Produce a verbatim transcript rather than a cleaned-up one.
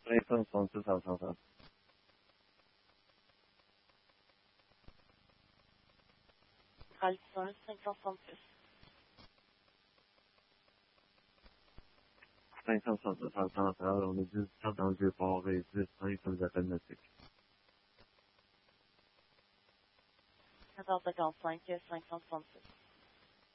cinq cent soixante-six, cinq cent soixante. Ralston, cinq cent soixante-six. cinq cent soixante-six, cinq cent soixante, on a dix dans le Vieux-Port et dix cinq sur les appels nautiques. quatorze cinquante-cinq, cinq cent soixante-six.